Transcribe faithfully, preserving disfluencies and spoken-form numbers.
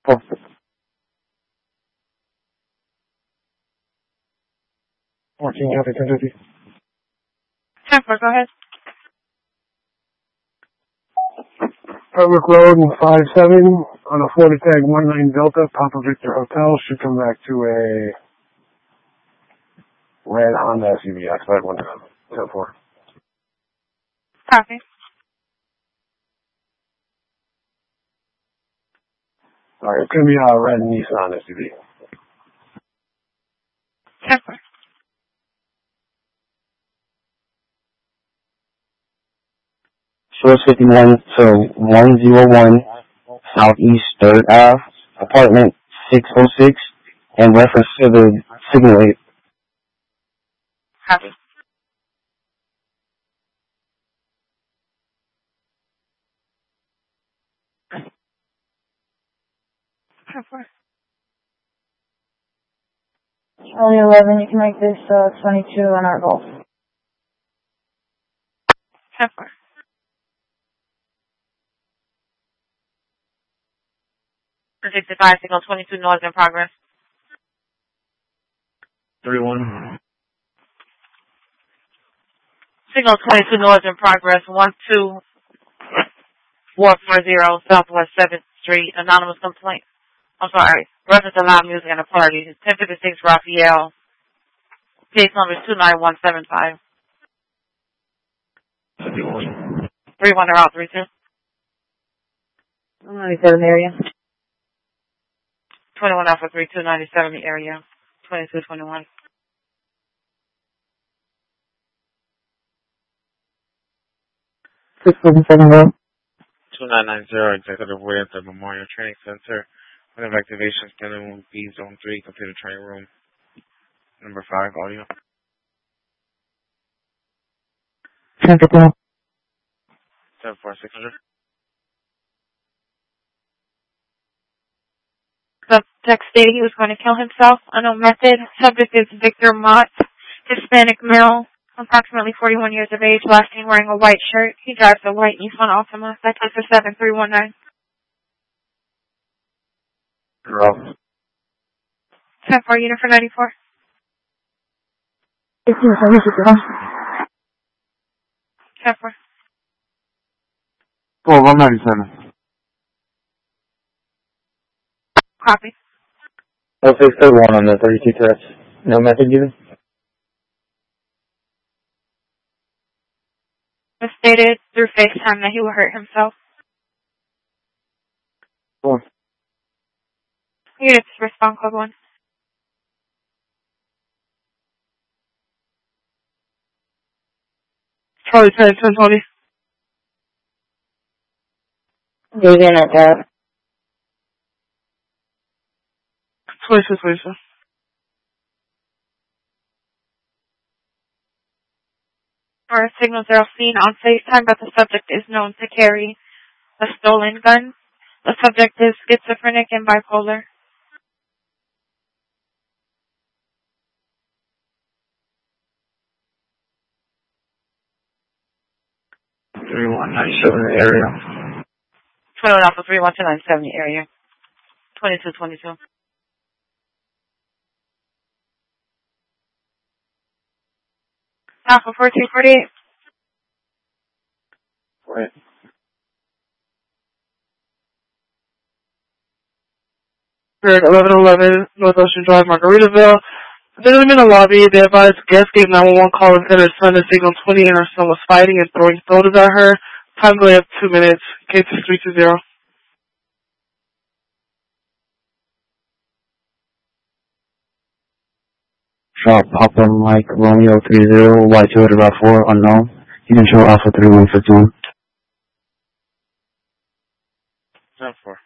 fourteen, copy, ten fifty. ten four, go ahead. Public Road and five seven on a Florida tag one nine Delta, Papa Victor Hotel, should come back to a red Honda S U V outside one ten four. Copy. Alright, it's going to be a red Nissan S U V. ten four. Source fifty-one, so one oh one Southeast third Ave, apartment six oh six, and reference to the signal eight. Copy. ten four. Charlie eleven, you can make this uh, twenty-two on our Golf. ten four. sixty-five, signal twenty-two, noise in progress. three one. Signal twenty-two, noise in progress. one two four four zero Southwest seventh Street, anonymous complaint. I'm sorry, reference to loud music and a party. ten fifty-six Raphael. Case number is two nine one seven five. three one are out, three two. ninety-seven area. twenty-one Alpha three two ninety-seven the area. twenty-two twenty-one. six seven seven one. two nine nine zero Executive Way at the Memorial Training Center. Point of activation, standing room B, zone three, computer training room. Number five, audio. ten fifty-one. seven four six hundred. Subject stated he was going to kill himself. Unknown method. Subject is Victor Mott, Hispanic male, approximately forty-one years of age, last seen wearing a white shirt. He drives a white Nissan Altima. That's for seven three one nine. Rough. ten four, unit for ninety-four. ten four. Oh, one ninety-seven. Copy. Oh six thirty one on the thirty-two threats. No method given? Was stated through FaceTime that he will hurt himself. Four. Units respond code one. Charlie ten, ten twenty. Dig in at that. twenty-six, twenty-six. Our signals are seen on FaceTime, but the subject is known to carry a stolen gun. The subject is schizophrenic and bipolar. three one nine seven area. twenty-one Alpha three one two nine seven area. twenty-two twenty-two. Alpha fourteen forty-eight. Right. eleven eleven North Ocean Drive, Margaritaville. Gentlemen in the lobby, they advised guest gave nine one one call and said her son is signal twenty and her son was fighting and throwing sodas at her. Time delay of two minutes. Case is three two zero. Sharp Papa Mike Romeo three zero, Y two hundred about four, unknown. You can show Alpha three one fifty one. ten four.